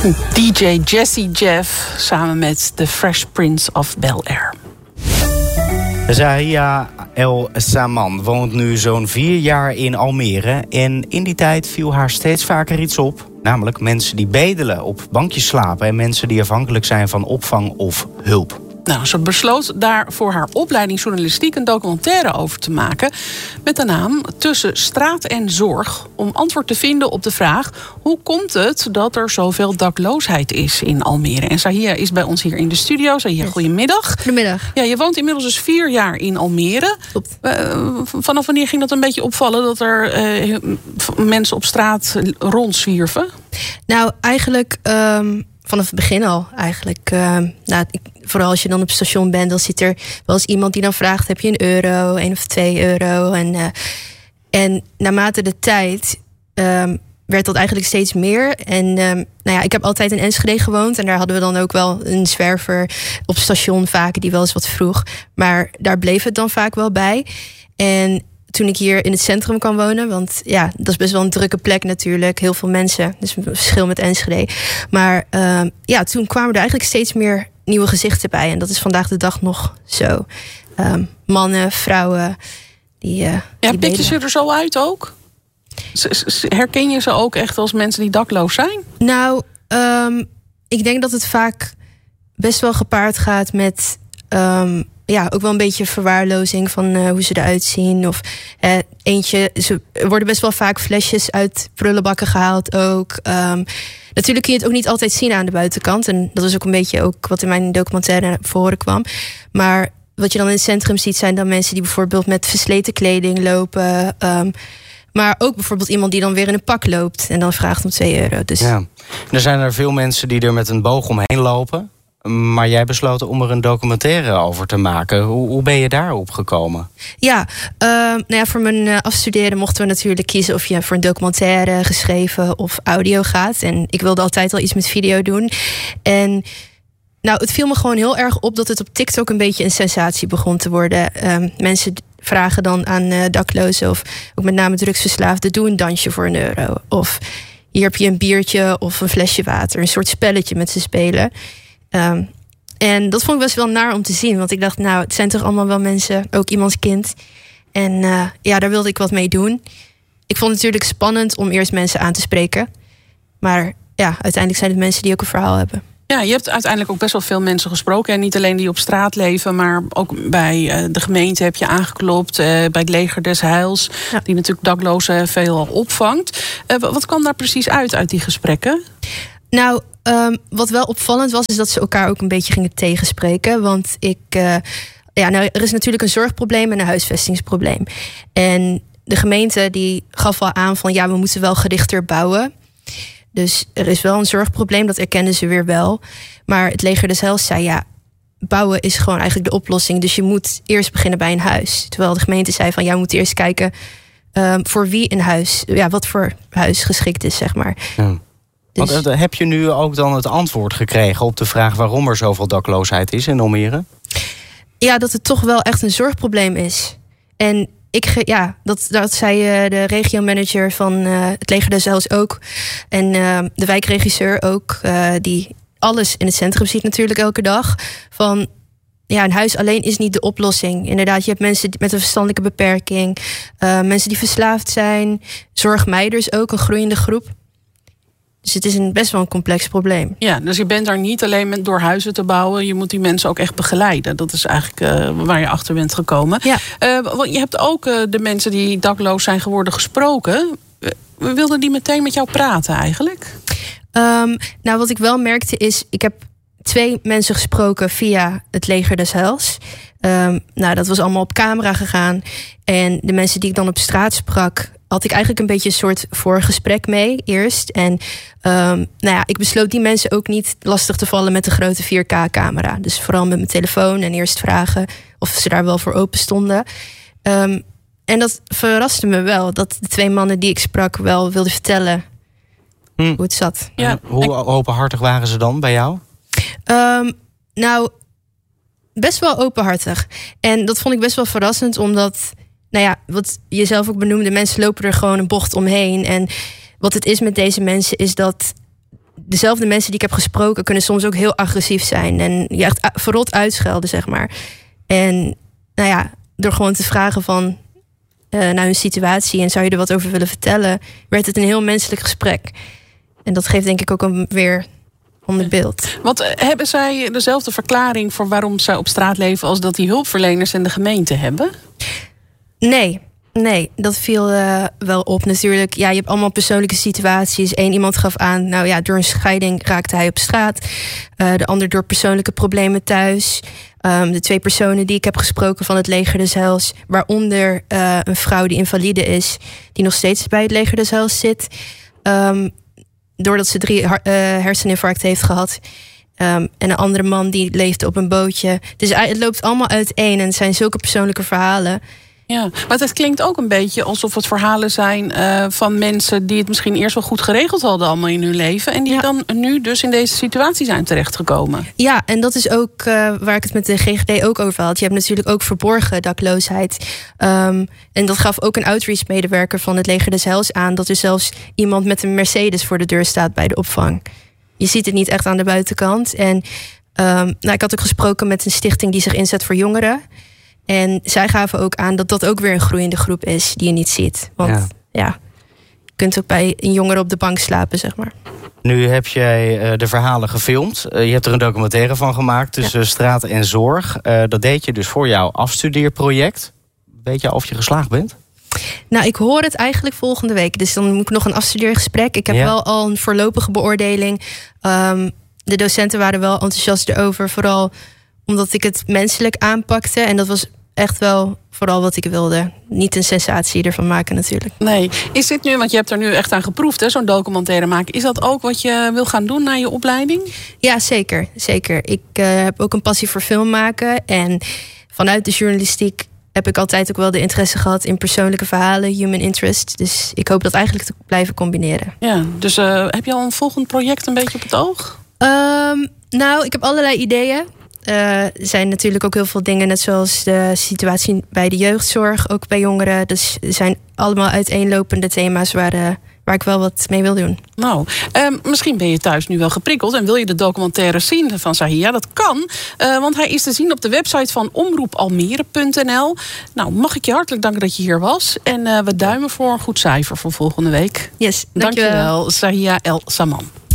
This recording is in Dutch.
DJ Jazzy Jeff samen met The Fresh Prince of Bel-Air. Zahia El Saman woont nu zo'n 4 jaar in Almere. En in die tijd viel haar steeds vaker iets op. Namelijk mensen die bedelen, op bankjes slapen en mensen die afhankelijk zijn van opvang of hulp. Nou, ze besloot daar voor haar opleiding journalistiek een documentaire over te maken met de naam Tussen Straat en Zorg, om antwoord te vinden op de vraag: hoe komt het dat er zoveel dakloosheid is in Almere? En Zahia is bij ons hier in de studio. Zahia, goedemiddag. Goedemiddag. Ja, je woont inmiddels dus 4 jaar in Almere. Klopt. Vanaf wanneer ging dat een beetje opvallen dat er mensen op straat rondzwierven? Nou, eigenlijk vanaf het begin al. Eigenlijk, vooral als je dan op het station bent, dan zit er wel eens iemand die dan vraagt: heb je €1, 1 of 2 euro? En naarmate de tijd werd dat eigenlijk steeds meer. En ik heb altijd in Enschede gewoond. En daar hadden we dan ook wel een zwerver op het station vaak die wel eens wat vroeg. Maar daar bleef het dan vaak wel bij. En toen ik hier in het centrum kwam wonen, want ja, dat is best wel een drukke plek natuurlijk. Heel veel mensen, dus een verschil met Enschede. Maar toen kwamen er eigenlijk steeds meer nieuwe gezichten bij. En dat is vandaag de dag nog zo. Mannen, vrouwen, die pik je ze er zo uit ook? Herken je ze ook echt als mensen die dakloos zijn? Nou, ik denk dat het vaak best wel gepaard gaat met ook wel een beetje verwaarlozing van hoe ze eruit zien. Of er worden best wel vaak flesjes uit prullenbakken gehaald ook. Natuurlijk kun je het ook niet altijd zien aan de buitenkant. En dat is ook een beetje ook wat in mijn documentaire naar voren kwam. Maar wat je dan in het centrum ziet zijn dan mensen die bijvoorbeeld met versleten kleding lopen. Maar ook bijvoorbeeld iemand die dan weer in een pak loopt en dan vraagt om €2. Dus ja. Er zijn er veel mensen die er met een boog omheen lopen. Maar jij besloot om er een documentaire over te maken. Hoe ben je daarop gekomen? Ja, voor mijn afstuderen mochten we natuurlijk kiezen of je voor een documentaire geschreven of audio gaat. En ik wilde altijd al iets met video doen. En het viel me gewoon heel erg op dat het op TikTok een beetje een sensatie begon te worden. Mensen vragen dan aan daklozen of ook met name drugsverslaafden: doe een dansje voor €1. Of hier heb je een biertje of een flesje water. Een soort spelletje met ze spelen. En dat vond ik best wel naar om te zien. Want ik dacht, het zijn toch allemaal wel mensen, ook iemands kind. En daar wilde ik wat mee doen. Ik vond het natuurlijk spannend om eerst mensen aan te spreken. Maar uiteindelijk zijn het mensen die ook een verhaal hebben. Ja, je hebt uiteindelijk ook best wel veel mensen gesproken. En niet alleen die op straat leven, maar ook bij de gemeente heb je aangeklopt. Bij het Leger des Heils, die natuurlijk daklozen veelal opvangt. Wat kwam daar precies uit die gesprekken? Nou, wat wel opvallend was, is dat ze elkaar ook een beetje gingen tegenspreken. Want er is natuurlijk een zorgprobleem en een huisvestingsprobleem. En de gemeente die gaf al aan van we moeten wel gerichter bouwen. Dus er is wel een zorgprobleem, dat erkennen ze weer wel. Maar het Leger des Heils zei bouwen is gewoon eigenlijk de oplossing. Dus je moet eerst beginnen bij een huis. Terwijl de gemeente zei van we moeten eerst kijken voor wie een huis, wat voor huis geschikt is, zeg maar. Ja. Want heb je nu ook dan het antwoord gekregen op de vraag waarom er zoveel dakloosheid is in Almere? Ja, dat het toch wel echt een zorgprobleem is. En dat zei de regiomanager van het Leger des Heils ook. En de wijkregisseur ook, die alles in het centrum ziet natuurlijk elke dag. Van een huis alleen is niet de oplossing. Inderdaad, je hebt mensen met een verstandelijke beperking. Mensen die verslaafd zijn. Zorgmeiders ook, een groeiende groep. Dus het is best wel een complex probleem. Ja, dus je bent daar niet alleen door huizen te bouwen. Je moet die mensen ook echt begeleiden. Dat is eigenlijk waar je achter bent gekomen. Ja. Je hebt ook de mensen die dakloos zijn geworden gesproken. Wilden die meteen met jou praten eigenlijk? Wat ik wel merkte is, ik heb 2 mensen gesproken via het Leger des Heils. Dat was allemaal op camera gegaan. En de mensen die ik dan op straat sprak, had ik eigenlijk een beetje een soort voorgesprek mee eerst. En ik besloot die mensen ook niet lastig te vallen met de grote 4K-camera. Dus vooral met mijn telefoon en eerst vragen of ze daar wel voor open stonden. En dat verraste me wel, dat de 2 mannen die ik sprak wel wilden vertellen hoe het zat. Ja. Hoe openhartig waren ze dan bij jou? Best wel openhartig. En dat vond ik best wel verrassend, omdat wat je zelf ook benoemde, mensen lopen er gewoon een bocht omheen. En wat het is met deze mensen is dat dezelfde mensen die ik heb gesproken kunnen soms ook heel agressief zijn. En je echt verrot uitschelden, zeg maar. En nou ja, door gewoon te vragen van naar hun situatie en zou je er wat over willen vertellen, werd het een heel menselijk gesprek. En dat geeft denk ik ook weer onder beeld. Want hebben zij dezelfde verklaring voor waarom zij op straat leven als dat die hulpverleners en de gemeente hebben? Nee, dat viel wel op natuurlijk. Ja, je hebt allemaal persoonlijke situaties. Eén iemand gaf aan, nou ja, door een scheiding raakte hij op straat. De ander door persoonlijke problemen thuis. De 2 personen die ik heb gesproken van het Leger des Heils, waaronder een vrouw die invalide is, die nog steeds bij het Leger des Heils zit. Doordat ze 3 herseninfarct heeft gehad. En een andere man die leefde op een bootje. Dus het loopt allemaal uiteen en het zijn zulke persoonlijke verhalen. Ja, maar het klinkt ook een beetje alsof het verhalen zijn van mensen die het misschien eerst wel goed geregeld hadden allemaal in hun leven. En die dan nu dus in deze situatie zijn terechtgekomen. Ja, en dat is ook waar ik het met de GGD ook over had. Je hebt natuurlijk ook verborgen dakloosheid. En dat gaf ook een outreach-medewerker van het Leger des Heils aan, dat er zelfs iemand met een Mercedes voor de deur staat bij de opvang. Je ziet het niet echt aan de buitenkant. En ik had ook gesproken met een stichting die zich inzet voor jongeren. En zij gaven ook aan dat dat ook weer een groeiende groep is die je niet ziet. Want je kunt ook bij een jongere op de bank slapen, zeg maar. Nu heb jij de verhalen gefilmd. Je hebt er een documentaire van gemaakt tussen straat en zorg. Dat deed je dus voor jouw afstudeerproject. Weet je of je geslaagd bent? Nou, ik hoor het eigenlijk volgende week. Dus dan moet ik nog een afstudeergesprek. Ik heb wel al een voorlopige beoordeling. De docenten waren wel enthousiast erover. Vooral omdat ik het menselijk aanpakte. En dat was echt wel vooral wat ik wilde. Niet een sensatie ervan maken natuurlijk. Nee. Is dit nu, want je hebt er nu echt aan geproefd, hè, zo'n documentaire maken. Is dat ook wat je wil gaan doen na je opleiding? Ja, zeker. Ik heb ook een passie voor film maken. En vanuit de journalistiek heb ik altijd ook wel de interesse gehad in persoonlijke verhalen, human interest. Dus ik hoop dat eigenlijk te blijven combineren. Ja, dus heb je al een volgend project een beetje op het oog? Nou, ik heb allerlei ideeën. Er zijn natuurlijk ook heel veel dingen, net zoals de situatie bij de jeugdzorg, ook bij jongeren. Dus er zijn allemaal uiteenlopende thema's waar ik wel wat mee wil doen. Nou, misschien ben je thuis nu wel geprikkeld en wil je de documentaire zien van Zahia. Dat kan, want hij is te zien op de website van omroepalmere.nl. Nou, mag ik je hartelijk danken dat je hier was. En we duimen voor een goed cijfer voor volgende week. Yes, dankjewel. Zahia El Saman.